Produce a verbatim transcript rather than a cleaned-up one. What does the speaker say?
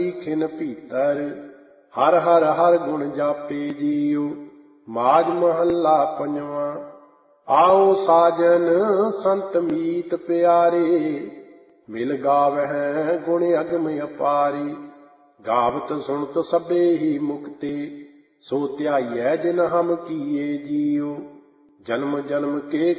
खिन भीतर हर हर हर गुण जापे जियो। माज महला पंजवा। आओ साजन संत मीत प्यारे मिल गावਹਿ गुण अगम अपारी। गावत सुनत सबे ही मुक्ते सो ध्याइਐ जिन हम किए जियो। जन्म जन्म के